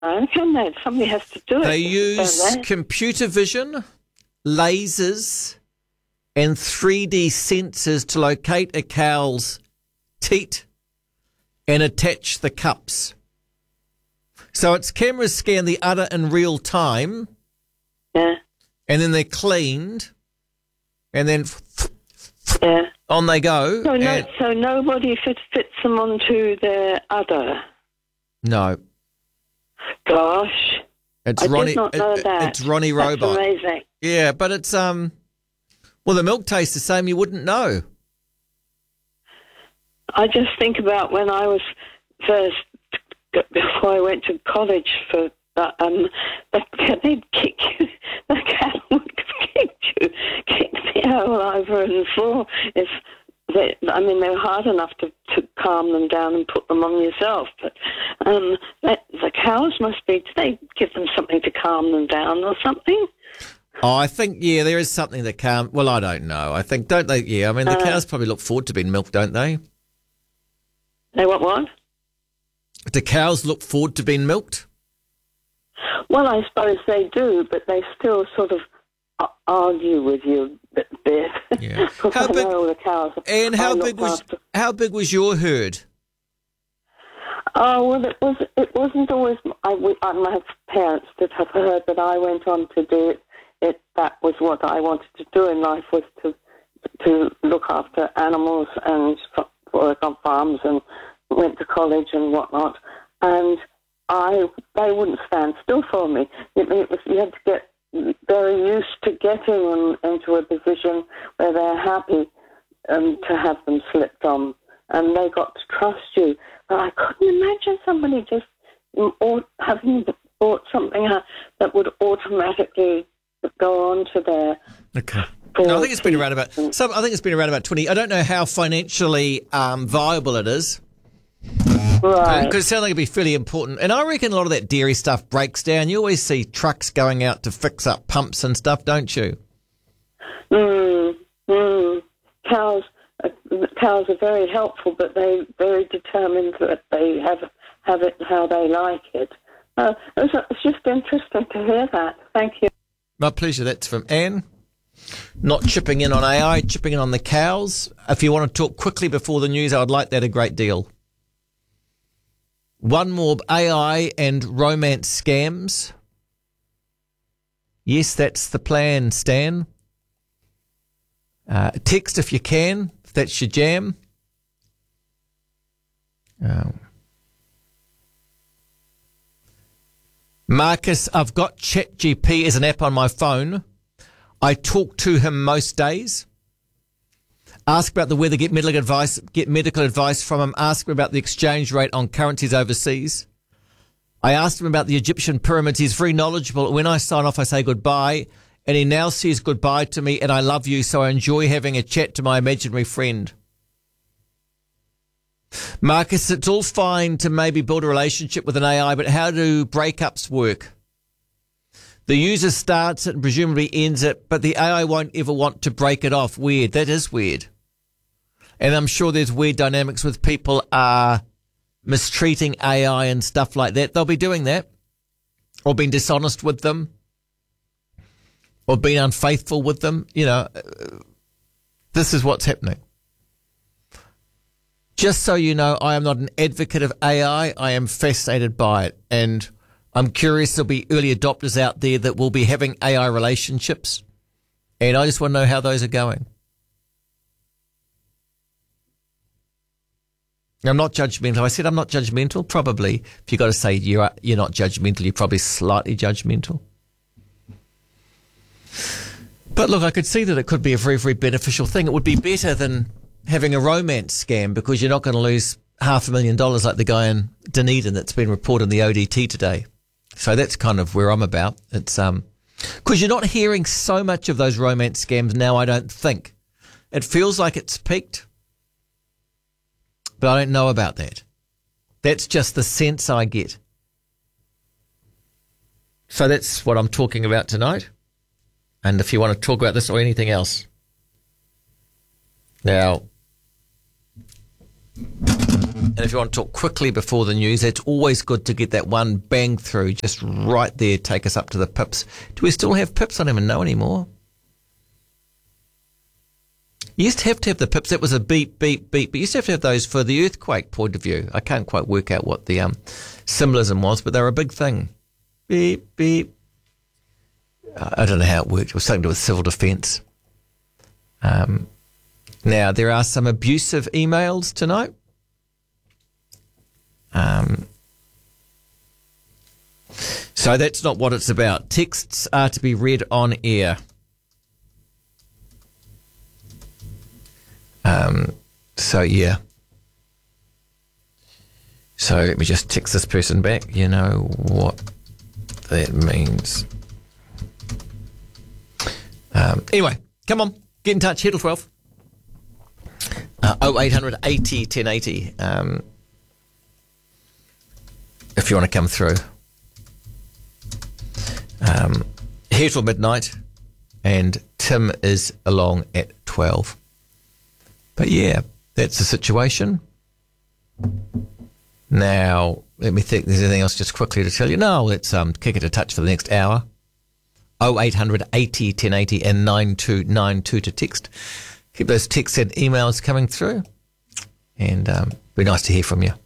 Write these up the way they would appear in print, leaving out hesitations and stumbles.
can they? Somebody has to do it. They use computer vision, lasers, and 3D sensors to locate a cow's teat and attach the cups. So its cameras scan the udder in real time. Yeah. And then they're cleaned, and then on they go. So nobody fits them onto their udder? No. Gosh. It's I Ronnie, did not know that. It's Ronnie Robot. That's amazing. Yeah, but it's, well, the milk tastes the same, you wouldn't know. I just think about when I was first, before I went to college for they'd kick you. The cat would kick the owl over on the floor. They were hard enough to calm them down and put them on yourself. But the cows must be. Do they give them something to calm them down or something? Oh, I think, yeah, there is something that calm. Well, I don't know. I think, don't they? Yeah, I mean, the cows probably look forward to being milked, don't they? They what? Do cows look forward to being milked? Well, I suppose they do, but they still sort of argue with you a bit. Yeah. How big? The cows. And how big was your herd? Oh well, it wasn't always. My parents did have a herd, but I went on to do it. That was what I wanted to do in life, was to look after animals and work on farms, and went to college and whatnot. And they wouldn't stand still for me. You had to get very used to getting them into a position where they're happy to have them slipped on, and they got to trust you. But I couldn't imagine somebody just having bought something that would automatically go on to their. Okay. No, I think it's been around about. I think it's been around about 20. I don't know how financially viable it is. Right. Because it sounds like it'd be fairly important. And I reckon a lot of that dairy stuff breaks down. You always see trucks going out to fix up pumps and stuff, don't you? Cows are very helpful, but they're very determined that they have it how they like it. It's just interesting to hear that. Thank you. My pleasure. That's from Anne. Not chipping in on AI, chipping in on the cows. If you want to talk quickly before the news, I would like that a great deal. One more, AI and romance scams. Yes, that's the plan, Stan. Text if you can, if that's your jam. Marcus, I've got ChatGPT as an app on my phone. I talk to him most days. Ask about the weather, get medical advice from him. Ask him about the exchange rate on currencies overseas. I asked him about the Egyptian pyramids. He's very knowledgeable. When I sign off, I say goodbye, and he now says goodbye to me, and I love you, so I enjoy having a chat to my imaginary friend. Marcus, it's all fine to maybe build a relationship with an AI, but how do breakups work? The user starts it and presumably ends it, but the AI won't ever want to break it off. Weird. That is weird. And I'm sure there's weird dynamics with people mistreating AI and stuff like that. They'll be doing that, or being dishonest with them, or being unfaithful with them. You know, this is what's happening. Just so you know, I am not an advocate of AI. I am fascinated by it, and I'm curious there'll be early adopters out there that will be having AI relationships, and I just want to know how those are going. I'm not judgmental. I said I'm not judgmental. Probably, if you've got to say you're not judgmental, you're probably slightly judgmental. But look, I could see that it could be a very, very beneficial thing. It would be better than having a romance scam, because you're not going to lose $500,000 like the guy in Dunedin that's been reported in the ODT today. So that's kind of where I'm about. It's because you're not hearing so much of those romance scams now, I don't think. It feels like it's peaked, but I don't know about that. That's just the sense I get. So that's what I'm talking about tonight. And if you want to talk about this or anything else. Now, And if you want to talk quickly before the news, it's always good to get that one bang through, just right there, take us up to the pips. Do we still have pips? I don't even know anymore. You used to have the pips. That was a beep, beep, beep. But you used to have those for the earthquake point of view. I can't quite work out what the symbolism was, but they were a big thing. Beep, beep. I don't know how it worked. It was something to do with civil defence. Now, there are some abusive emails tonight. So that's not what it's about. Texts are to be read on air. So, yeah. So let me just text this person back. You know what that means. Anyway, come on. Get in touch. Headle 12. 0800 80 1080. If you want to come through. Here till midnight. And Tim is along at 12. But yeah, that's the situation. Now, let me think. There's anything else just quickly to tell you? No, let's kick it a touch for the next hour. 0800 80 1080 and 9292 to text. Keep those texts and emails coming through. And be nice to hear from you.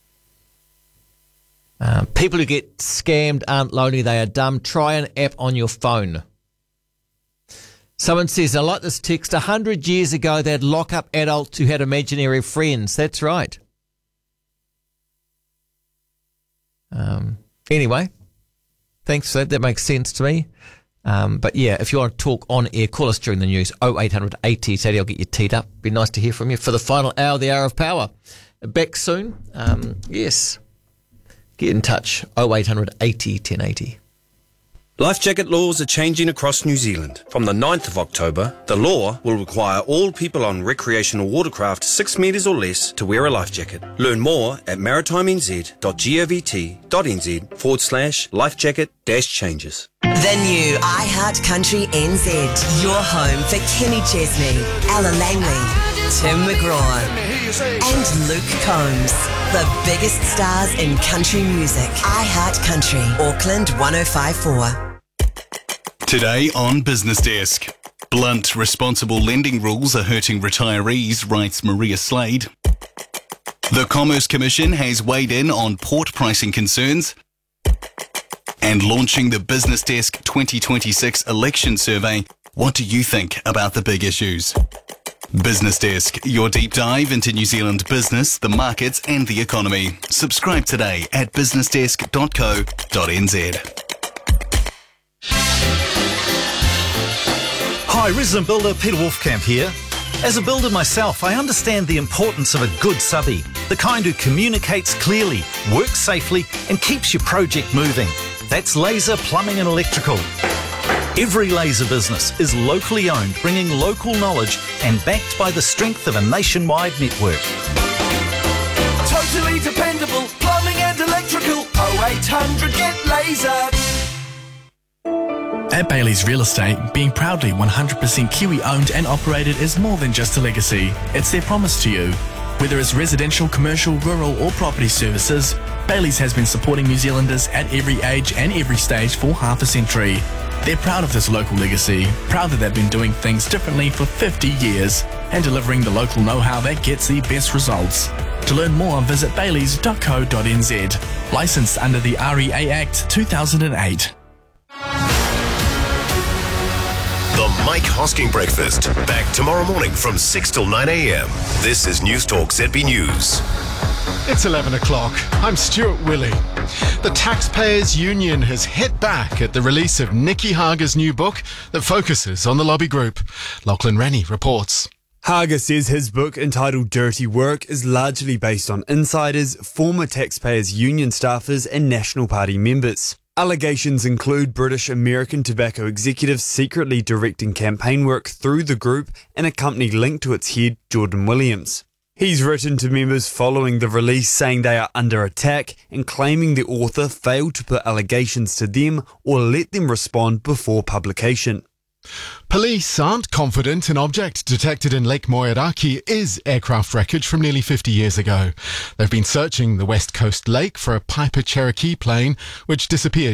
People who get scammed aren't lonely, they are dumb. Try an app on your phone. Someone says, I like this text. 100 years ago, they'd lock up adults who had imaginary friends. That's right. Anyway, thanks for that. That makes sense to me. But yeah, if you want to talk on air, call us during the news. 0800 80 Sadie, I'll get you teed up. Be nice to hear from you for the final hour, the hour of power. Back soon. Yes. Get in touch. 0800 80 1080. Life jacket laws are changing across New Zealand. From the 9th of October, the law will require all people on recreational watercraft 6 metres or less to wear a life jacket. Learn more at maritimenz.govt.nz/life jacket-changes. The new iHeartCountry NZ. Your home for Kenny Chesney, Ella Langley, Tim McGraw, and Luke Combs. The biggest stars in country music. iHeartCountry, Auckland 105.4. Today on Business Desk. Blunt, responsible lending rules are hurting retirees, writes Maria Slade. The Commerce Commission has weighed in on port pricing concerns. And launching the Business Desk 2026 election survey. What do you think about the big issues? Business Desk, your deep dive into New Zealand business, the markets and the economy. Subscribe today at businessdesk.co.nz. Hi, resident builder Peter Wolfkamp here. As a builder myself, I understand the importance of a good subby, the kind who communicates clearly, works safely and keeps your project moving. That's Laser Plumbing and Electrical. Every laser business is locally owned, bringing local knowledge and backed by the strength of a nationwide network. Totally dependable plumbing and electrical. 0800 get laser. At Bailey's Real Estate, being proudly 100% Kiwi owned and operated is more than just a legacy. It's their promise to you. Whether it's residential, commercial, rural or property services, Bailey's has been supporting New Zealanders at every age and every stage for half a century. They're proud of this local legacy, proud that they've been doing things differently for 50 years and delivering the local know-how that gets the best results. To learn more, visit baileys.co.nz. Licensed under the REA Act 2008. The Mike Hosking Breakfast. Back tomorrow morning from 6 till 9 a.m. This is News Talk ZB News. It's 11 o'clock. I'm Stuart Willey. The Taxpayers Union has hit back at the release of Nicky Hager's new book that focuses on the lobby group. Lachlan Rennie reports. Hager says his book, entitled Dirty Work, is largely based on insiders, former Taxpayers Union staffers and National Party members. Allegations include British American Tobacco executives secretly directing campaign work through the group and a company linked to its head, Jordan Williams. He's written to members following the release saying they are under attack and claiming the author failed to put allegations to them or let them respond before publication. Police aren't confident an object detected in Lake Moeraki is aircraft wreckage from nearly 50 years ago. They've been searching the West Coast Lake for a Piper Cherokee plane which disappeared